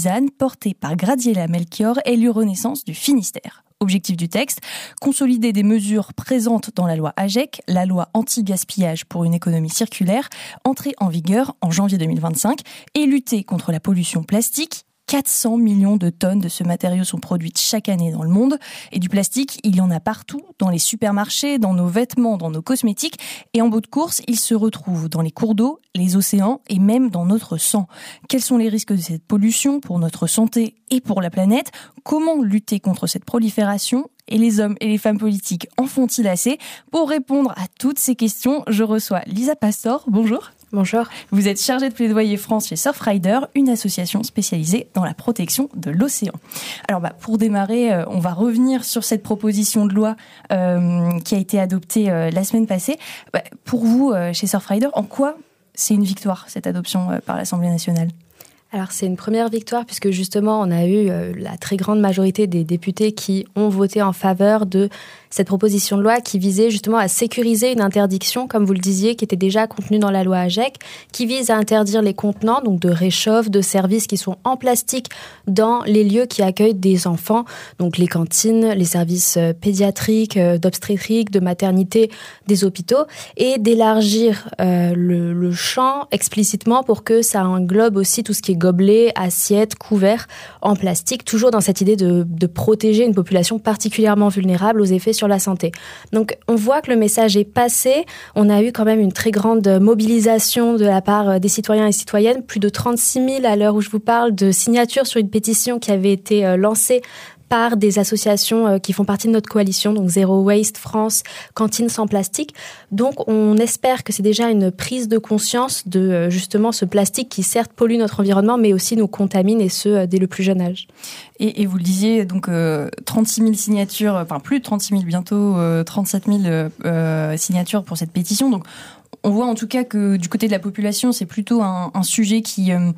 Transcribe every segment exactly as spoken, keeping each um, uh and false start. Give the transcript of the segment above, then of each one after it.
porté par Graziella Melchior, élue Renaissance du Finistère. Objectif du texte, consolider des mesures présentes dans la loi AGEC, la loi anti-gaspillage pour une économie circulaire, entrée en vigueur en janvier deux mille vingt-cinq, et lutter contre la pollution plastique. quatre cents millions de tonnes de ce matériau sont produites chaque année dans le monde. Et du plastique, il y en a partout, dans les supermarchés, dans nos vêtements, dans nos cosmétiques. Et en bout de course, il se retrouve dans les cours d'eau, les océans et même dans notre sang. Quels sont les risques de cette pollution pour notre santé et pour la planète ? Comment lutter contre cette prolifération ? Et les hommes et les femmes politiques en font-ils assez ? Pour répondre à toutes ces questions, je reçois Lisa Pastor. Bonjour. Bonjour. Vous êtes chargée de plaidoyer France chez Surfrider, une association spécialisée dans la protection de l'océan. Alors bah, pour démarrer, euh, on va revenir sur cette proposition de loi euh, qui a été adoptée euh, la semaine passée. Bah, pour vous, euh, chez Surfrider, en quoi c'est une victoire, cette adoption euh, par l'Assemblée nationale ? Alors c'est une première victoire puisque justement on a eu euh, la très grande majorité des députés qui ont voté en faveur de cette proposition de loi qui visait justement à sécuriser une interdiction, comme vous le disiez, qui était déjà contenue dans la loi AGEC, qui vise à interdire les contenants donc de réchauffe, de services qui sont en plastique dans les lieux qui accueillent des enfants, donc les cantines, les services pédiatriques, d'obstétrique, de maternité, des hôpitaux, et d'élargir euh, le, le champ explicitement pour que ça englobe aussi tout ce qui est gobelets, assiettes, couverts en plastique, toujours dans cette idée de, de protéger une population particulièrement vulnérable aux effets sur la santé. Donc on voit que le message est passé, on a eu quand même une très grande mobilisation de la part des citoyens et citoyennes, plus de trente-six mille à l'heure où je vous parle de signatures sur une pétition qui avait été lancée par des associations qui font partie de notre coalition, donc Zero Waste France, Cantine sans plastique. Donc on espère que c'est déjà une prise de conscience de justement ce plastique qui certes pollue notre environnement, mais aussi nous contamine, et ce, dès le plus jeune âge. Et, et vous le disiez, donc euh, trente-six mille signatures, enfin plus de trente-six mille, bientôt euh, trente-sept mille euh, signatures pour cette pétition. Donc on voit en tout cas que du côté de la population, c'est plutôt un, un sujet qui... Euh,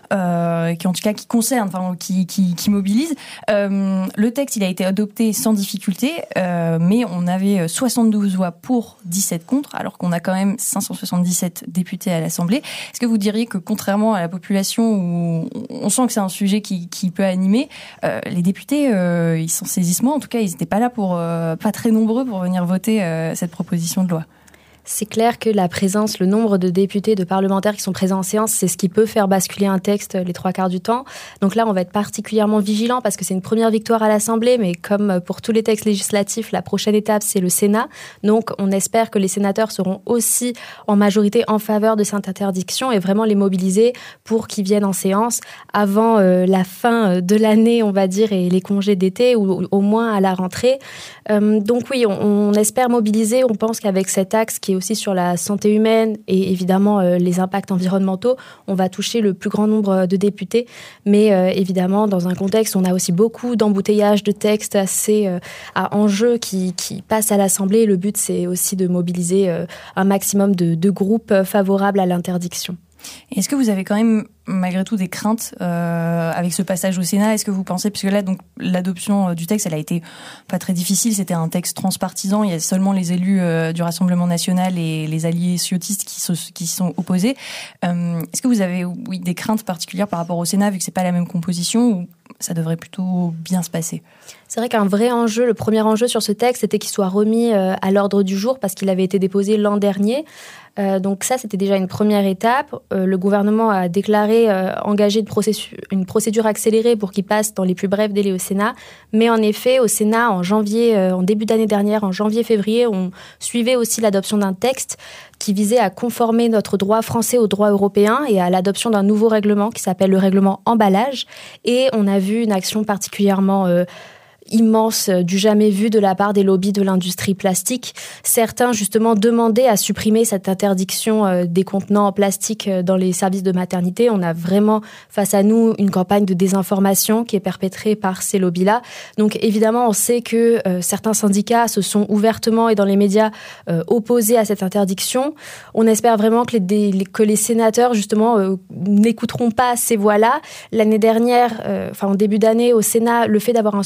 Euh, qui en tout cas qui concerne, enfin qui qui, qui mobilise. Euh, le texte, il a été adopté sans difficulté, euh, mais on avait soixante-douze voix pour, dix-sept contre, alors qu'on a quand même cinq cent soixante-dix-sept députés à l'Assemblée. Est-ce que vous diriez que contrairement à la population où on sent que c'est un sujet qui qui peut animer, euh, les députés, euh, ils s'en saisissent moins. En tout cas, ils n'étaient pas là pour euh, pas très nombreux pour venir voter euh, cette proposition de loi. C'est clair que la présence, le nombre de députés, de parlementaires qui sont présents en séance, c'est ce qui peut faire basculer un texte les trois quarts du temps. Donc là, on va être particulièrement vigilant parce que c'est une première victoire à l'Assemblée, mais comme pour tous les textes législatifs, la prochaine étape, c'est le Sénat. Donc on espère que les sénateurs seront aussi en majorité en faveur de cette interdiction et vraiment les mobiliser pour qu'ils viennent en séance avant euh, la fin de l'année, on va dire, et les congés d'été, ou au moins à la rentrée. Euh, donc oui, on, on espère mobiliser. On pense qu'avec cet axe qui est aussi sur la santé humaine et évidemment euh, les impacts environnementaux, on va toucher le plus grand nombre de députés. Mais euh, évidemment, dans un contexte où on a aussi beaucoup d'embouteillages de textes assez euh, à enjeu qui, qui passent à l'Assemblée. Le but, c'est aussi de mobiliser euh, un maximum de, de groupes favorables à l'interdiction. Est-ce que vous avez quand même, malgré tout, des craintes euh, avec ce passage au Sénat ? Est-ce que vous pensez, puisque là, donc, l'adoption du texte, elle a été pas très difficile, c'était un texte transpartisan, il y a seulement les élus euh, du Rassemblement national et les alliés ciotistes qui se qui sont opposés. Euh, est-ce que vous avez, oui, des craintes particulières par rapport au Sénat, vu que c'est pas la même composition, ou ça devrait plutôt bien se passer ? C'est vrai qu'un vrai enjeu, le premier enjeu sur ce texte, c'était qu'il soit remis euh, à l'ordre du jour parce qu'il avait été déposé l'an dernier. Euh, donc ça, c'était déjà une première étape. Euh, le gouvernement a déclaré euh, engager une, processu- une procédure accélérée pour qu'il passe dans les plus brefs délais au Sénat. Mais en effet, au Sénat, en janvier, euh, en début d'année dernière, en janvier-février, on suivait aussi l'adoption d'un texte qui visait à conformer notre droit français au droit européen et à l'adoption d'un nouveau règlement qui s'appelle le règlement emballage. Et on a vu une action particulièrement... Euh, immense, du jamais vu de la part des lobbies de l'industrie plastique. Certains, justement, demandaient à supprimer cette interdiction euh, des contenants en plastique euh, dans les services de maternité. On a vraiment face à nous une campagne de désinformation qui est perpétrée par ces lobbies-là. Donc, évidemment, on sait que euh, certains syndicats se sont ouvertement et dans les médias euh, opposés à cette interdiction. On espère vraiment que les, les, que les sénateurs, justement, euh, n'écouteront pas ces voix-là. L'année dernière, euh, enfin, en début d'année, au Sénat, le fait d'avoir un scrutin public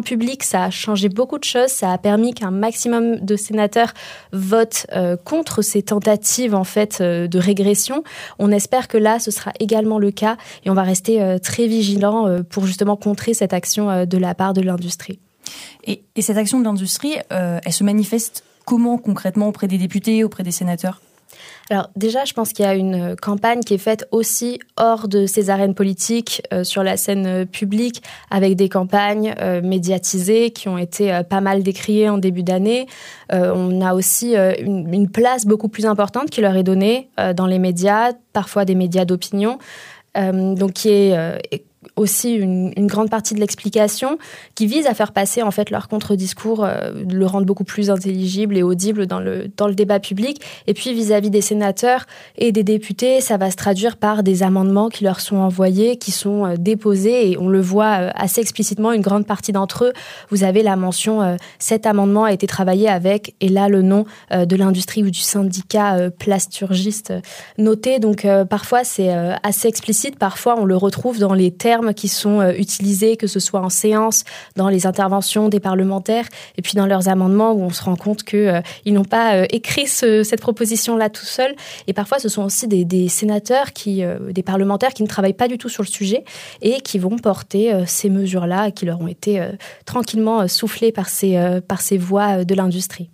public, ça a changé beaucoup de choses. Ça a permis qu'un maximum de sénateurs votent euh, contre ces tentatives en fait euh, de régression. On espère que là, ce sera également le cas et on va rester euh, très vigilants euh, pour justement contrer cette action euh, de la part de l'industrie. Et, et cette action de l'industrie, euh, elle se manifeste comment concrètement auprès des députés, auprès des sénateurs ? Alors déjà, je pense qu'il y a une campagne qui est faite aussi hors de ces arènes politiques, euh, sur la scène euh, publique, avec des campagnes euh, médiatisées qui ont été euh, pas mal décriées en début d'année. Euh, on a aussi euh, une, une place beaucoup plus importante qui leur est donnée euh, dans les médias, parfois des médias d'opinion, euh, donc qui est euh, aussi une, une grande partie de l'explication, qui vise à faire passer en fait leur contre-discours, euh, le rendre beaucoup plus intelligible et audible dans le, dans le débat public. Et puis vis-à-vis des sénateurs et des députés, ça va se traduire par des amendements qui leur sont envoyés, qui sont euh, déposés, et on le voit euh, assez explicitement, une grande partie d'entre eux, vous avez la mention euh, « cet amendement a été travaillé avec » et là le nom euh, de l'industrie ou du syndicat euh, plasturgiste euh, noté. Donc euh, parfois c'est euh, assez explicite, parfois on le retrouve dans les termes qui sont euh, utilisés, que ce soit en séance, dans les interventions des parlementaires, et puis dans leurs amendements où on se rend compte qu'ils euh, n'ont pas euh, écrit ce, cette proposition-là tout seuls. Et parfois, ce sont aussi des, des sénateurs, qui, euh, des parlementaires qui ne travaillent pas du tout sur le sujet et qui vont porter euh, ces mesures-là et qui leur ont été euh, tranquillement euh, soufflées par ces, euh, par ces voix euh, de l'industrie.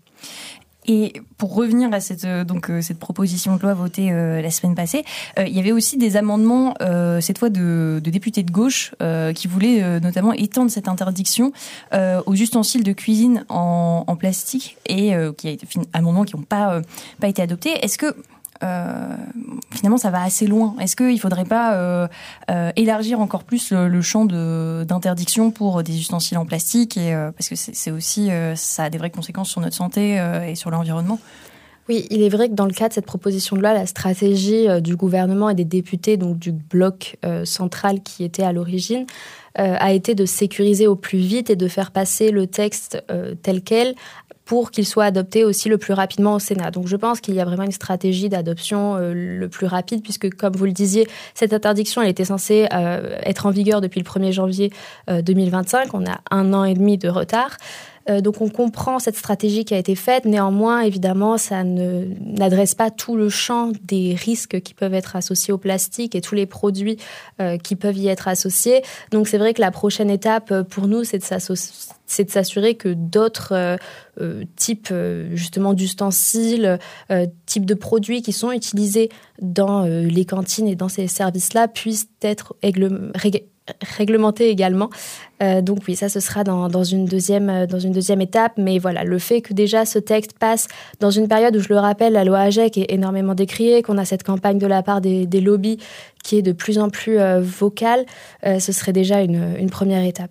Et pour revenir à cette, euh, donc, euh, cette proposition de loi votée euh, la semaine passée, euh, il y avait aussi des amendements, euh, cette fois de, de députés de gauche, euh, qui voulaient euh, notamment étendre cette interdiction euh, aux ustensiles de cuisine en, en plastique, et euh, qui a été amendements qui n'ont pas, euh, pas été adoptés. Est-ce que Euh, finalement ça va assez loin? Est-ce qu'il ne faudrait pas euh, euh, élargir encore plus le, le champ de, d'interdiction pour des ustensiles en plastique, et, euh, parce que c'est, c'est aussi, euh, ça a des vraies conséquences sur notre santé euh, et sur l'environnement? Oui, il est vrai que dans le cadre de cette proposition de loi, la stratégie euh, du gouvernement et des députés, donc du bloc euh, central qui était à l'origine, euh, a été de sécuriser au plus vite et de faire passer le texte euh, tel quel, pour qu'il soit adopté aussi le plus rapidement au Sénat. Donc je pense qu'il y a vraiment une stratégie d'adoption euh, le plus rapide, puisque comme vous le disiez, cette interdiction elle était censée euh, être en vigueur depuis le premier janvier euh, deux mille vingt-cinq. On a un an et demi de retard. Euh, donc on comprend cette stratégie qui a été faite. Néanmoins, évidemment, ça ne, n'adresse pas tout le champ des risques qui peuvent être associés au plastique et tous les produits euh, qui peuvent y être associés. Donc c'est vrai que la prochaine étape pour nous, c'est de s'associer c'est de s'assurer que d'autres euh, euh, types euh, justement d'ustensiles, euh, types de produits qui sont utilisés dans euh, les cantines et dans ces services-là puissent être règle, règle, réglementés également. Euh, donc oui, ça ce sera dans, dans, une deuxième, dans une deuxième étape. Mais voilà, le fait que déjà ce texte passe dans une période où, je le rappelle, la loi AGEC est énormément décriée, qu'on a cette campagne de la part des, des lobbies qui est de plus en plus euh, vocale, euh, ce serait déjà une, une première étape.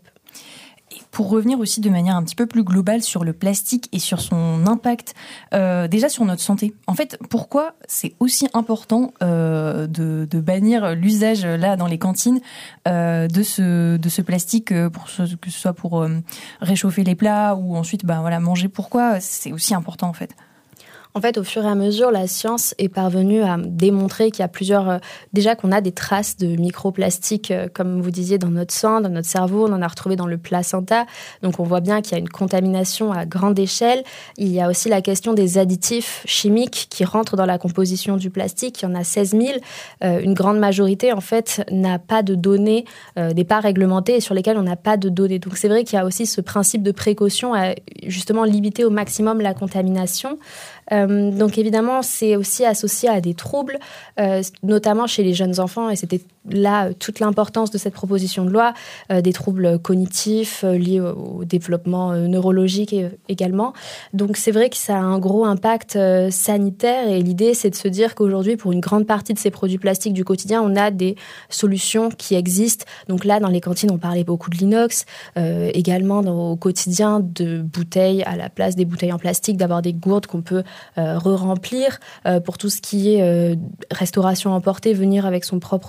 Pour revenir aussi de manière un petit peu plus globale sur le plastique et sur son impact, euh, déjà sur notre santé. En fait, pourquoi c'est aussi important euh, de, de bannir l'usage là dans les cantines euh, de ce de ce plastique, pour ce, que ce soit pour euh, réchauffer les plats ou ensuite bah voilà manger. Pourquoi c'est aussi important en fait? En fait, au fur et à mesure, la science est parvenue à démontrer qu'il y a plusieurs... Euh, déjà qu'on a des traces de microplastiques, euh, comme vous disiez, dans notre sang, dans notre cerveau. On en a retrouvé dans le placenta. Donc, on voit bien qu'il y a une contamination à grande échelle. Il y a aussi la question des additifs chimiques qui rentrent dans la composition du plastique. Il y en a seize mille. Euh, une grande majorité, en fait, n'a pas de données, euh, n'est pas réglementée et sur lesquelles on n'a pas de données. Donc, c'est vrai qu'il y a aussi ce principe de précaution à justement limiter au maximum la contamination. Euh, donc évidemment, c'est aussi associé à des troubles, euh, notamment chez les jeunes enfants, et c'était là toute l'importance de cette proposition de loi, euh, des troubles cognitifs euh, liés au, au développement euh, neurologique et, également. Donc c'est vrai que ça a un gros impact euh, sanitaire, et l'idée c'est de se dire qu'aujourd'hui, pour une grande partie de ces produits plastiques du quotidien, on a des solutions qui existent. Donc là, dans les cantines, on parlait beaucoup de l'inox, euh, également dans, au quotidien, de bouteilles à la place des bouteilles en plastique, d'avoir des gourdes qu'on peut Euh, re-remplir, euh, pour tout ce qui est euh, restauration emportée, venir avec son propre contenant.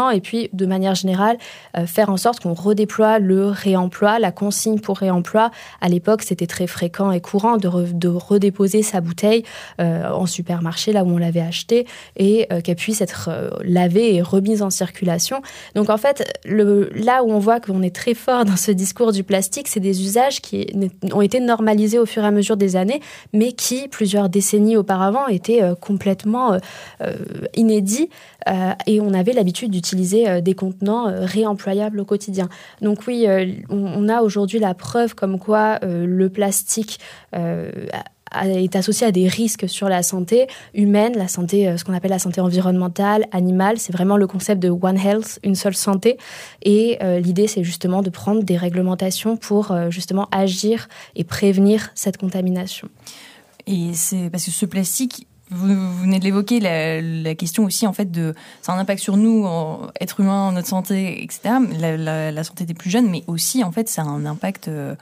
maintenant. Et puis, de manière générale, euh, faire en sorte qu'on redéploie le réemploi, la consigne pour réemploi. À l'époque, c'était très fréquent et courant de, re, de redéposer sa bouteille euh, en supermarché, là où on l'avait achetée, et euh, qu'elle puisse être euh, lavée et remise en circulation. Donc, en fait, le, là où on voit qu'on est très fort dans ce discours du plastique, c'est des usages qui ont été normalisés au fur et à mesure des années, mais qui, plusieurs décennies auparavant, étaient euh, complètement euh, inédits euh, et on avait l'habitude d'utiliser euh, des contenants euh, réemployables au quotidien. Donc oui, euh, on, on a aujourd'hui la preuve comme quoi euh, le plastique euh, est associé à des risques sur la santé humaine, la santé, ce qu'on appelle la santé environnementale, animale. C'est vraiment le concept de One Health, une seule santé. Et euh, l'idée, c'est justement de prendre des réglementations pour euh, justement agir et prévenir cette contamination. Et c'est parce que ce plastique, vous, vous venez de l'évoquer, la, la question aussi, en fait, de, ça a un impact sur nous, en, êtres humains, notre santé, et cetera. La, la, la santé des plus jeunes, mais aussi, en fait, ça a un impact euh,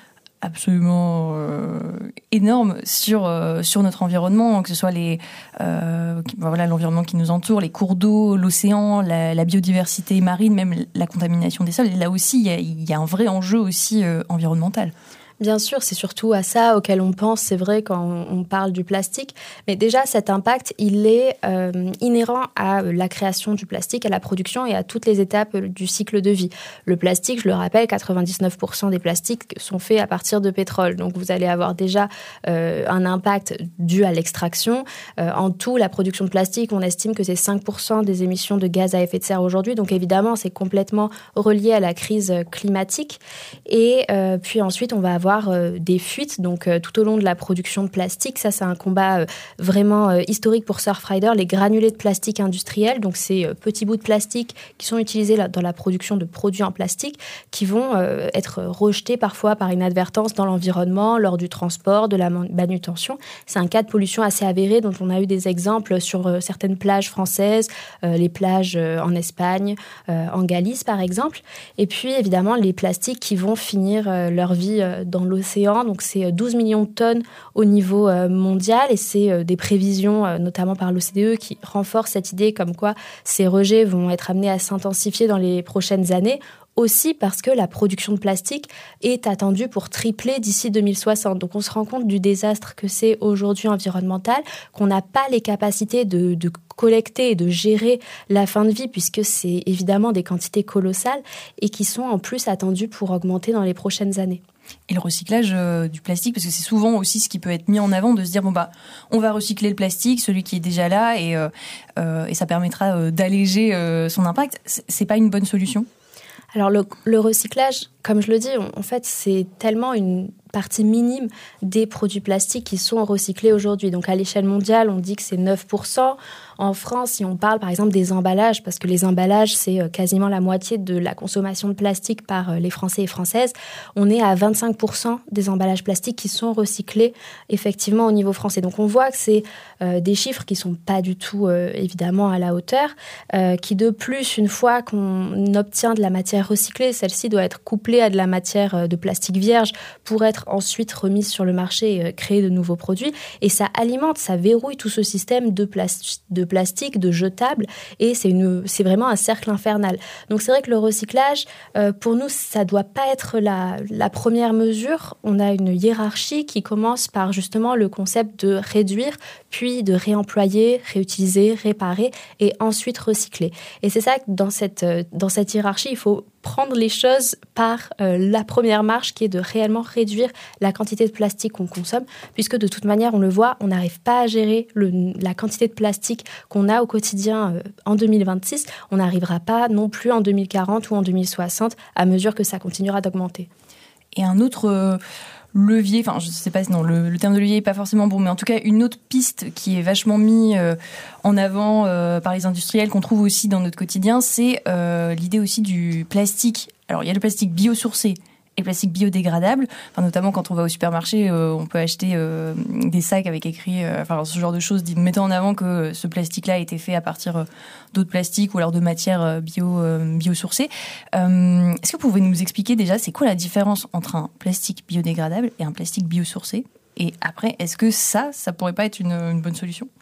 absolument euh, énorme sur euh, sur notre environnement, que ce soit les euh, voilà l'environnement qui nous entoure, les cours d'eau, l'océan, la, la biodiversité marine, même la contamination des sols. Et là aussi, il y a, il y a un vrai enjeu aussi euh, environnemental. Bien sûr, c'est surtout à ça auquel on pense, c'est vrai, quand on parle du plastique. Mais déjà, cet impact, il est euh, inhérent à la création du plastique, à la production et à toutes les étapes du cycle de vie. Le plastique, je le rappelle, quatre-vingt-dix-neuf pour cent des plastiques sont faits à partir de pétrole. Donc, vous allez avoir déjà euh, un impact dû à l'extraction. Euh, en tout, la production de plastique, on estime que c'est cinq pour cent des émissions de gaz à effet de serre aujourd'hui. Donc, évidemment, c'est complètement relié à la crise climatique. Et euh, puis ensuite, on va avoir des fuites, donc euh, tout au long de la production de plastique. Ça, c'est un combat euh, vraiment euh, historique pour Surfrider. Les granulés de plastique industriels, donc ces euh, petits bouts de plastique qui sont utilisés là, dans la production de produits en plastique, qui vont euh, être rejetés parfois par inadvertance dans l'environnement, lors du transport, de la manutention. C'est un cas de pollution assez avéré dont on a eu des exemples sur euh, certaines plages françaises, euh, les plages euh, en Espagne, euh, en Galice par exemple. Et puis évidemment, les plastiques qui vont finir euh, leur vie euh, dans dans l'océan, donc c'est douze millions de tonnes au niveau euh, mondial et c'est euh, des prévisions, euh, notamment par l'O C D E, qui renforcent cette idée comme quoi ces rejets vont être amenés à s'intensifier dans les prochaines années, aussi parce que la production de plastique est attendue pour tripler d'ici deux mille soixante. Donc on se rend compte du désastre que c'est aujourd'hui environnemental, qu'on n'a pas les capacités de, de collecter et de gérer la fin de vie, puisque c'est évidemment des quantités colossales et qui sont en plus attendues pour augmenter dans les prochaines années. Et le recyclage euh, du plastique, parce que c'est souvent aussi ce qui peut être mis en avant, de se dire bon bah on va recycler le plastique, celui qui est déjà là, et euh, euh, et ça permettra euh, d'alléger euh, son impact. C'est pas une bonne solution? Alors le, le recyclage, comme je le dis, en fait c'est tellement une partie minime des produits plastiques qui sont recyclés aujourd'hui. Donc à l'échelle mondiale, on dit que c'est neuf pour cent. En France, si on parle par exemple des emballages, parce que les emballages, c'est quasiment la moitié de la consommation de plastique par les Français et Françaises, on est à vingt-cinq pour cent des emballages plastiques qui sont recyclés effectivement au niveau français. Donc on voit que c'est euh, des chiffres qui sont pas du tout euh, évidemment à la hauteur, euh, qui de plus, une fois qu'on obtient de la matière recyclée, celle-ci doit être couplée à de la matière de plastique vierge pour être ensuite remise sur le marché et créer de nouveaux produits. Et ça alimente, ça verrouille tout ce système de, plas- de plastique, de jetables, et c'est, une, c'est vraiment un cercle infernal. Donc c'est vrai que le recyclage, euh, pour nous, ça ne doit pas être la, la première mesure. On a une hiérarchie qui commence par justement le concept de réduire, puis de réemployer, réutiliser, réparer, et ensuite recycler. Et c'est ça que dans cette, dans cette hiérarchie, il faut prendre les choses par euh, la première marche, qui est de réellement réduire la quantité de plastique qu'on consomme, puisque de toute manière, on le voit, on n'arrive pas à gérer le, la quantité de plastique qu'on a au quotidien euh, en deux mille vingt-six. On n'arrivera pas non plus en deux mille quarante ou en deux mille soixante, à mesure que ça continuera d'augmenter. Et un autre... Euh... levier, enfin je sais pas, non, le, le terme de levier est pas forcément bon, mais en tout cas une autre piste qui est vachement mise euh, en avant euh, par les industriels, qu'on trouve aussi dans notre quotidien, c'est euh, l'idée aussi du plastique. Alors il y a le plastique biosourcé et le plastique biodégradable, enfin, notamment quand on va au supermarché, euh, on peut acheter euh, des sacs avec écrit, euh, enfin ce genre de choses, mettant en avant que ce plastique-là a été fait à partir euh, d'autres plastiques ou alors de matières bio, euh, biosourcées. Euh, est-ce que vous pouvez nous expliquer déjà, c'est quoi la différence entre un plastique biodégradable et un plastique biosourcé ? Et après, est-ce que ça, ça pourrait pas être une, une bonne solution ?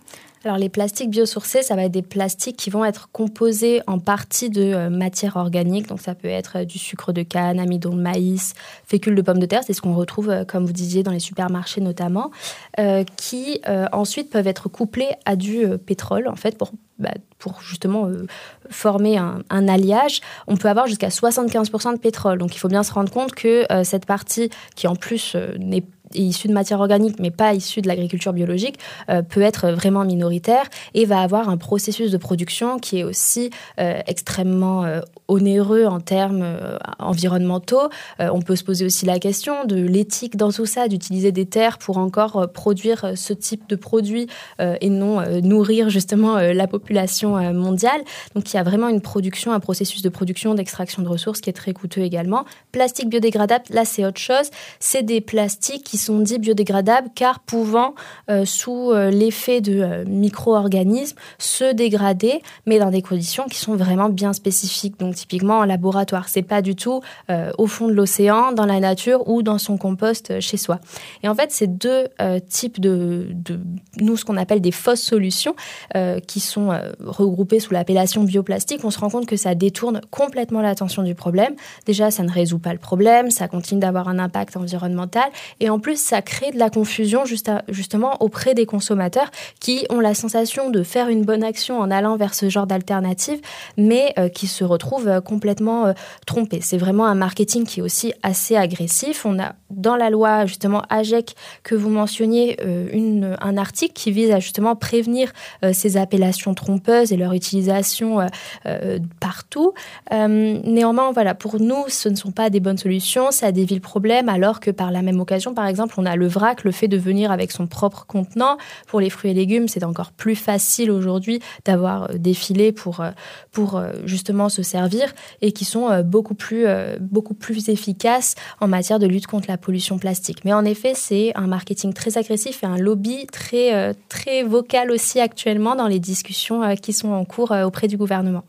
Alors les plastiques biosourcés, ça va être des plastiques qui vont être composés en partie de euh, matière organique. Donc ça peut être euh, du sucre de canne, amidon de maïs, fécule de pommes de terre. C'est ce qu'on retrouve, euh, comme vous disiez, dans les supermarchés notamment, euh, qui euh, ensuite peuvent être couplés à du euh, pétrole, en fait, pour, bah, pour justement euh, former un, un alliage. On peut avoir jusqu'à soixante-quinze pour cent de pétrole. Donc il faut bien se rendre compte que euh, cette partie, qui en plus euh, n'est est issue de matière organique, mais pas issue de l'agriculture biologique, euh, peut être vraiment minoritaire et va avoir un processus de production qui est aussi euh, extrêmement euh, onéreux en termes euh, environnementaux. Euh, on peut se poser aussi la question de l'éthique dans tout ça, d'utiliser des terres pour encore euh, produire euh, ce type de produit euh, et non euh, nourrir justement euh, la population euh, mondiale. Donc il y a vraiment une production, un processus de production, d'extraction de ressources qui est très coûteux également. Plastique biodégradable, là c'est autre chose. C'est des plastiques qui sont dits biodégradables car pouvant, euh, sous euh, l'effet de euh, micro-organismes, se dégrader, mais dans des conditions qui sont vraiment bien spécifiques. Donc typiquement en laboratoire, c'est pas du tout euh, au fond de l'océan, dans la nature ou dans son compost euh, chez soi. Et en fait, ces deux euh, types de, de, nous, ce qu'on appelle des fausses solutions, euh, qui sont euh, regroupées sous l'appellation bioplastique, on se rend compte que ça détourne complètement l'attention du problème. Déjà, ça ne résout pas le problème, ça continue d'avoir un impact environnemental, et en plus, ça crée de la confusion juste à, justement auprès des consommateurs qui ont la sensation de faire une bonne action en allant vers ce genre d'alternative, mais euh, qui se retrouvent euh, complètement euh, trompés. C'est vraiment un marketing qui est aussi assez agressif. On a dans la loi justement AGEC que vous mentionniez euh, une, un article qui vise à justement prévenir euh, ces appellations trompeuses et leur utilisation euh, euh, partout. Euh, néanmoins, voilà, pour nous, ce ne sont pas des bonnes solutions, ça dévie le problème, alors que par la même occasion, par exemple, on a le vrac, le fait de venir avec son propre contenant. Pour les fruits et légumes, c'est encore plus facile aujourd'hui d'avoir des filets pour, pour justement se servir et qui sont beaucoup plus, beaucoup plus efficaces en matière de lutte contre la pollution plastique. Mais en effet, c'est un marketing très agressif et un lobby très, très vocal aussi actuellement dans les discussions qui sont en cours auprès du gouvernement.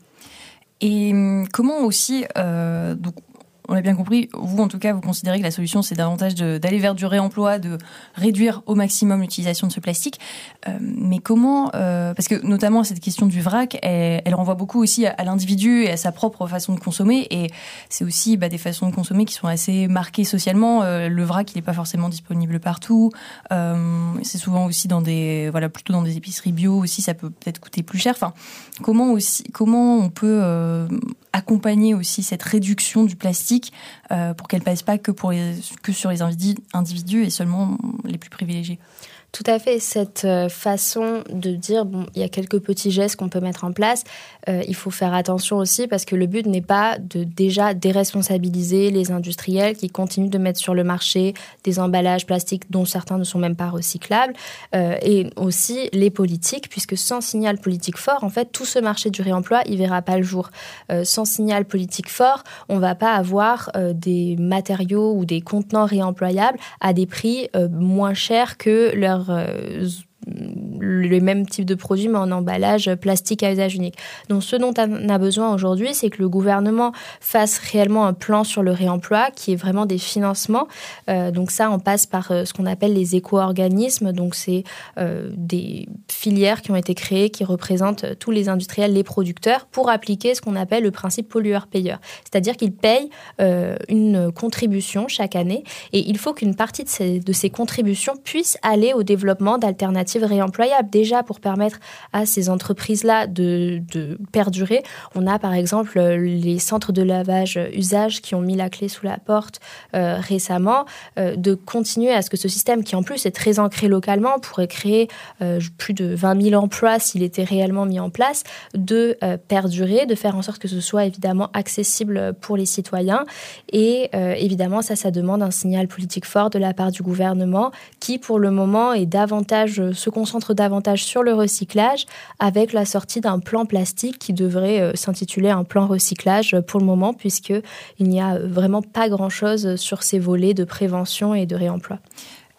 Et comment aussi... Euh, donc on l'a bien compris, vous en tout cas, vous considérez que la solution c'est davantage de, d'aller vers du réemploi, de réduire au maximum l'utilisation de ce plastique. Euh, mais comment, euh, parce que notamment cette question du vrac, elle, elle renvoie beaucoup aussi à, à l'individu et à sa propre façon de consommer. Et c'est aussi bah, des façons de consommer qui sont assez marquées socialement. Euh, le vrac, il n'est pas forcément disponible partout. Euh, c'est souvent aussi dans des, voilà, plutôt dans des épiceries bio aussi, ça peut peut-être coûter plus cher. Enfin, comment aussi, comment on peut euh, accompagner aussi cette réduction du plastique Euh, pour qu'elle ne pèse pas que, pour les, que sur les individus et seulement les plus privilégiés. Tout à fait, cette façon de dire, bon, il y a quelques petits gestes qu'on peut mettre en place, euh, il faut faire attention aussi parce que le but n'est pas de déjà déresponsabiliser les industriels qui continuent de mettre sur le marché des emballages plastiques dont certains ne sont même pas recyclables, euh, et aussi les politiques, puisque sans signal politique fort, en fait, tout ce marché du réemploi, il verra pas le jour. Euh, sans signal politique fort, on va pas avoir euh, des matériaux ou des contenants réemployables à des prix euh, moins chers que leur Euh, le même type de produit mais en emballage plastique à usage unique. Donc ce dont on a besoin aujourd'hui, c'est que le gouvernement fasse réellement un plan sur le réemploi qui est vraiment des financements. Euh, donc ça, on passe par euh, ce qu'on appelle les éco-organismes. Donc c'est euh, des filières qui ont été créées qui représentent tous les industriels, les producteurs pour appliquer ce qu'on appelle le principe pollueur-payeur. C'est-à-dire qu'ils payent euh, une contribution chaque année et il faut qu'une partie de ces, de ces contributions puisse aller au développement d'alternatives réemployables. Déjà, pour permettre à ces entreprises-là de, de perdurer, on a par exemple les centres de lavage usage qui ont mis la clé sous la porte euh, récemment, euh, de continuer à ce que ce système, qui en plus est très ancré localement, pourrait créer euh, plus de vingt mille emplois s'il était réellement mis en place, de euh, perdurer, de faire en sorte que ce soit évidemment accessible pour les citoyens. Et euh, évidemment, ça, ça demande un signal politique fort de la part du gouvernement qui, pour le moment, est davantage, se concentre davantage sur le recyclage avec la sortie d'un plan plastique qui devrait euh, s'intituler un plan recyclage pour le moment, puisqu'il n'y a vraiment pas grand-chose sur ces volets de prévention et de réemploi.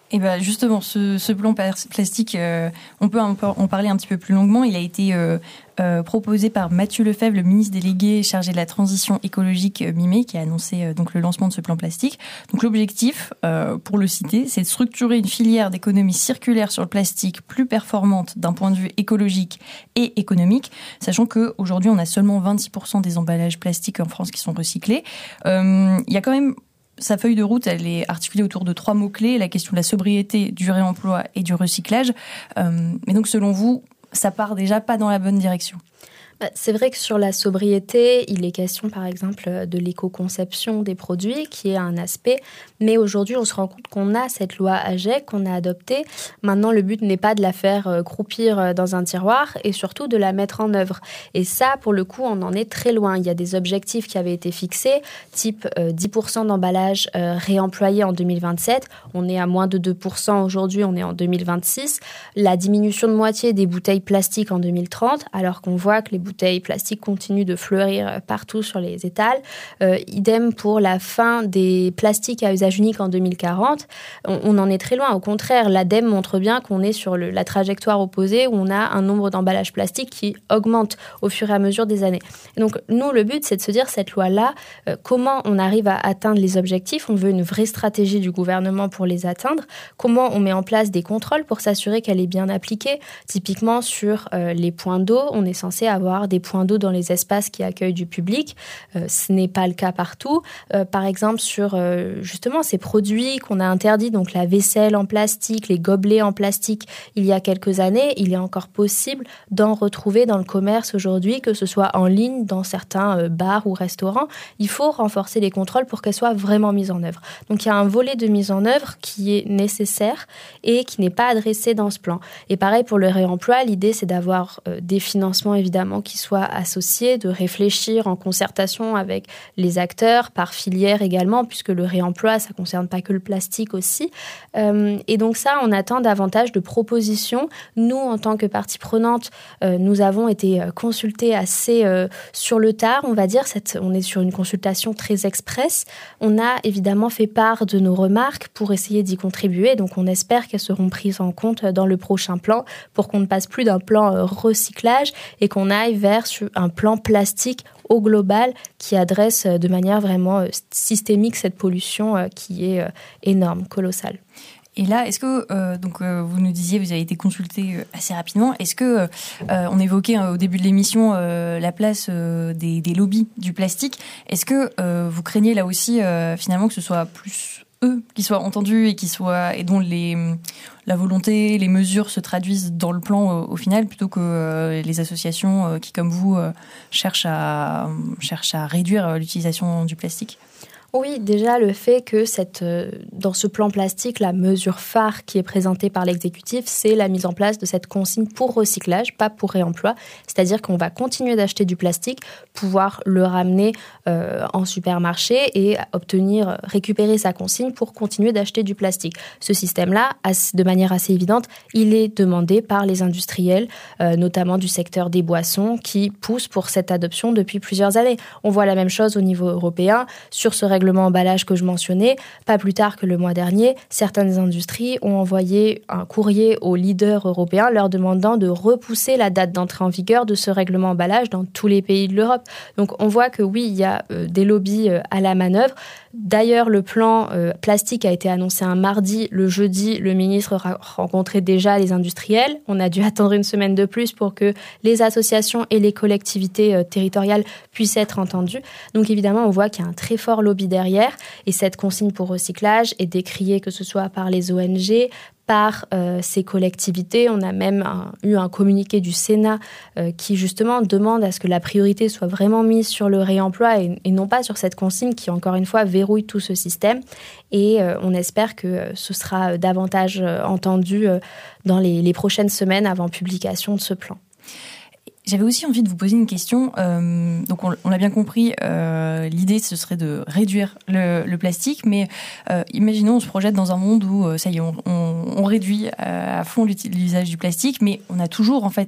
Et ben justement, ce, ce plan plastique, euh, on peut en, en parler un petit peu plus longuement. Il a été euh, euh, proposé par Mathieu Lefèvre, le ministre délégué chargé de la transition écologique euh, mi-mai, qui a annoncé euh, donc le lancement de ce plan plastique. Donc l'objectif, euh, pour le citer, c'est de structurer une filière d'économie circulaire sur le plastique plus performante d'un point de vue écologique et économique, sachant qu'aujourd'hui, on a seulement vingt-six pour cent des emballages plastiques en France qui sont recyclés. Euh, il y a quand même Sa feuille de route, elle est articulée autour de trois mots-clés, la question de la sobriété, du réemploi et du recyclage. Euh, mais donc, selon vous, ça part déjà pas dans la bonne direction. C'est vrai que sur la sobriété, il est question par exemple de l'éco-conception des produits qui est un aspect, mais aujourd'hui on se rend compte qu'on a cette loi AGEC qu'on a adoptée. Maintenant le but n'est pas de la faire croupir dans un tiroir et surtout de la mettre en œuvre. Et ça pour le coup on en est très loin. Il y a des objectifs qui avaient été fixés, type euh, dix pour cent d'emballages euh, réemployés en deux mille vingt-sept. On est à moins de deux pour cent aujourd'hui, on est en deux mille vingt-six. La diminution de moitié des bouteilles plastiques en deux mille trente, alors qu'on voit que les bouteilles plastiques continuent de fleurir partout sur les étals. Euh, idem pour la fin des plastiques à usage unique en deux mille quarante. On, on en est très loin. Au contraire, l'ADEME montre bien qu'on est sur le, la trajectoire opposée où on a un nombre d'emballages plastiques qui augmente au fur et à mesure des années. Et donc, nous, le but, c'est de se dire, cette loi-là, euh, comment on arrive à atteindre les objectifs. On veut une vraie stratégie du gouvernement pour les atteindre. Comment on met en place des contrôles pour s'assurer qu'elle est bien appliquée. Typiquement, sur euh, les points d'eau, on est censé avoir des points d'eau dans les espaces qui accueillent du public. Euh, ce n'est pas le cas partout. Euh, par exemple, sur euh, justement ces produits qu'on a interdits, donc la vaisselle en plastique, les gobelets en plastique, il y a quelques années, il est encore possible d'en retrouver dans le commerce aujourd'hui, que ce soit en ligne, dans certains euh, bars ou restaurants. Il faut renforcer les contrôles pour qu'elles soient vraiment mises en œuvre. Donc, il y a un volet de mise en œuvre qui est nécessaire et qui n'est pas adressé dans ce plan. Et pareil pour le réemploi, l'idée, c'est d'avoir euh, des financements, évidemment, qui soient associés, de réfléchir en concertation avec les acteurs, par filière également, puisque le réemploi, ça ne concerne pas que le plastique aussi. Euh, et donc ça, on attend davantage de propositions. Nous, en tant que partie prenante, euh, nous avons été consultés assez euh, sur le tard, on va dire. Cette, on est sur une consultation très express. On a évidemment fait part de nos remarques pour essayer d'y contribuer. Donc on espère qu'elles seront prises en compte dans le prochain plan pour qu'on ne passe plus d'un plan euh, recyclage et qu'on aille vers un plan plastique au global qui adresse de manière vraiment systémique cette pollution qui est énorme, colossale. Et là, est-ce que, euh, donc, euh, vous nous disiez, vous avez été consulté euh, assez rapidement. Est-ce que, euh, on évoquait euh, au début de l'émission euh, la place euh, des, des lobbies du plastique. Est-ce que euh, vous craignez là aussi, euh, finalement, que ce soit plus eux qui soient entendus et qui soient et dont les la volonté, les mesures se traduisent dans le plan au, au final, plutôt que euh, les associations euh, qui, comme vous, euh, cherchent à cherchent à réduire l'utilisation du plastique? Oui, déjà le fait que cette, euh, dans ce plan plastique, la mesure phare qui est présentée par l'exécutif, c'est la mise en place de cette consigne pour recyclage, pas pour réemploi. C'est-à-dire qu'on va continuer d'acheter du plastique, pouvoir le ramener euh, en supermarché et obtenir, récupérer sa consigne pour continuer d'acheter du plastique. Ce système-là, de manière assez évidente, il est demandé par les industriels, euh, notamment du secteur des boissons, qui poussent pour cette adoption depuis plusieurs années. On voit la même chose au niveau européen sur ce règlement emballage que je mentionnais. Pas plus tard que le mois dernier, certaines industries ont envoyé un courrier aux leaders européens leur demandant de repousser la date d'entrée en vigueur de ce règlement emballage dans tous les pays de l'Europe. Donc on voit que oui, il y a euh, des lobbies euh, à la manœuvre. D'ailleurs, le plan euh, plastique a été annoncé un mardi. Le jeudi, le ministre ra- rencontrait déjà les industriels. On a dû attendre une semaine de plus pour que les associations et les collectivités euh, territoriales puissent être entendues. Donc évidemment, on voit qu'il y a un très fort lobby derrière. Et cette consigne pour recyclage est décriée que ce soit par les O N G, par euh, ces collectivités. On a même un, eu un communiqué du Sénat euh, qui justement demande à ce que la priorité soit vraiment mise sur le réemploi et, et non pas sur cette consigne qui, encore une fois, verrouille tout ce système. Et euh, on espère que euh, ce sera davantage euh, entendu euh, dans les, les prochaines semaines avant publication de ce plan. J'avais aussi envie de vous poser une question. Euh, donc, on, on l'a bien compris, euh, l'idée, ce serait de réduire le, le plastique. Mais euh, imaginons, on se projette dans un monde où, euh, ça y est, on, on, on réduit à fond l'usage du plastique, mais on a toujours, en fait,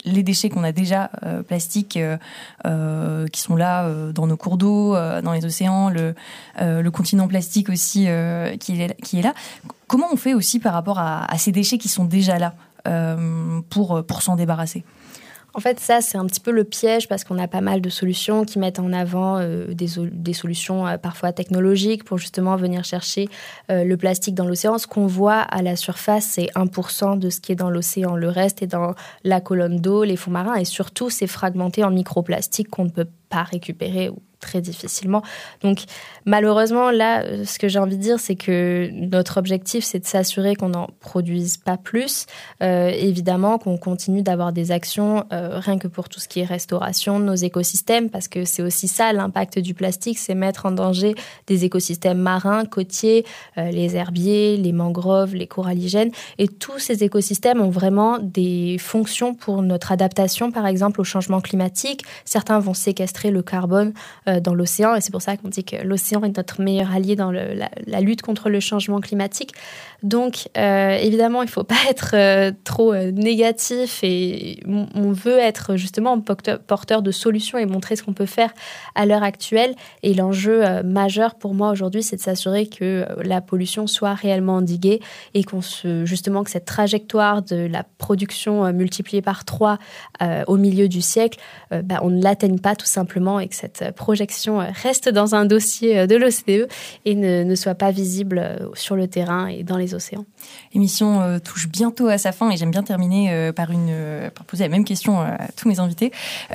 les déchets qu'on a déjà, euh, plastiques, euh, euh, qui sont là euh, dans nos cours d'eau, euh, dans les océans, le, euh, le continent plastique aussi euh, qui, est, qui est là. Comment on fait aussi par rapport à, à ces déchets qui sont déjà là euh, pour, pour s'en débarrasser ? En fait, ça, c'est un petit peu le piège parce qu'on a pas mal de solutions qui mettent en avant euh, des, des solutions euh, parfois technologiques pour justement venir chercher euh, le plastique dans l'océan. Ce qu'on voit à la surface, c'est un pour cent de ce qui est dans l'océan. Le reste est dans la colonne d'eau, les fonds marins et surtout, c'est fragmenté en microplastiques qu'on ne peut pas récupérer ou très difficilement. Donc, malheureusement, là, ce que j'ai envie de dire, c'est que notre objectif, c'est de s'assurer qu'on n'en produise pas plus. Euh, évidemment, qu'on continue d'avoir des actions, euh, rien que pour tout ce qui est restauration de nos écosystèmes, parce que c'est aussi ça, l'impact du plastique, c'est mettre en danger des écosystèmes marins, côtiers, euh, les herbiers, les mangroves, les coralligènes. Et tous ces écosystèmes ont vraiment des fonctions pour notre adaptation, par exemple, au changement climatique. Certains vont séquestrer le carbone euh, dans l'océan, et c'est pour ça qu'on dit que l'océan est notre meilleur allié dans le, la, la lutte contre le changement climatique. Donc, euh, évidemment, il ne faut pas être euh, trop euh, négatif et on, on veut être justement porteur de solutions et montrer ce qu'on peut faire à l'heure actuelle. Et l'enjeu euh, majeur pour moi aujourd'hui, c'est de s'assurer que euh, la pollution soit réellement endiguée et qu'on se, justement que cette trajectoire de la production euh, multipliée par trois euh, au milieu du siècle, euh, bah, on ne l'atteigne pas tout simplement et que cette projection euh, reste dans un dossier euh, de l'O C D E et ne, ne soit pas visible euh, sur le terrain et dans les océans. L'émission euh, touche bientôt à sa fin et j'aime bien terminer euh, par, une, euh, par poser la même question à tous mes invités.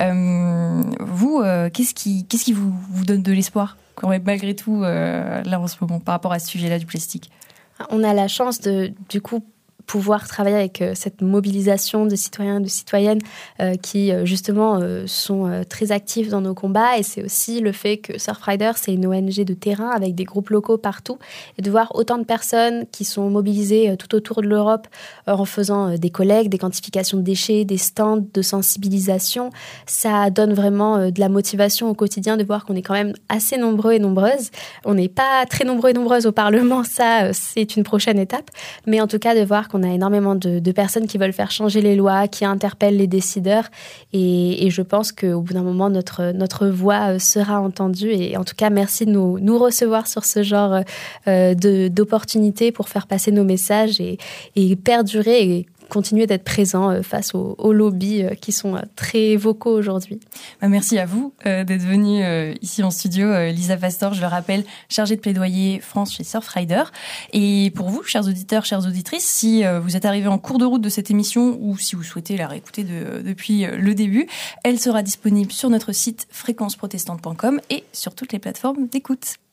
Euh, vous, euh, qu'est-ce qui, qu'est-ce qui vous, vous donne de l'espoir quand même, malgré tout euh, là en ce moment par rapport à ce sujet-là du plastique ? On a la chance de, du coup, pouvoir travailler avec euh, cette mobilisation de citoyens et de citoyennes euh, qui, euh, justement, euh, sont euh, très actifs dans nos combats. Et c'est aussi le fait que Surfrider, c'est une O N G de terrain avec des groupes locaux partout. Et de voir autant de personnes qui sont mobilisées euh, tout autour de l'Europe euh, en faisant euh, des collectes, des quantifications de déchets, des stands de sensibilisation, ça donne vraiment euh, de la motivation au quotidien de voir qu'on est quand même assez nombreux et nombreuses. On n'est pas très nombreux et nombreuses au Parlement, ça, euh, c'est une prochaine étape. Mais en tout cas, de voir qu'on a énormément de, de personnes qui veulent faire changer les lois, qui interpellent les décideurs. Et, et je pense qu'au bout d'un moment, notre, notre voix sera entendue. Et en tout cas, merci de nous, nous recevoir sur ce genre euh, de, d'opportunités pour faire passer nos messages et, et perdurer et continuer d'être présent face aux, aux lobbies qui sont très vocaux aujourd'hui. Merci à vous euh, d'être venue euh, ici en studio. Euh, Lisa Pastor, je le rappelle, chargée de plaidoyer France chez Surfrider. Et pour vous, chers auditeurs, chères auditrices, si euh, vous êtes arrivés en cours de route de cette émission ou si vous souhaitez la réécouter de, depuis le début, elle sera disponible sur notre site fréquence protestante point com et sur toutes les plateformes d'écoute.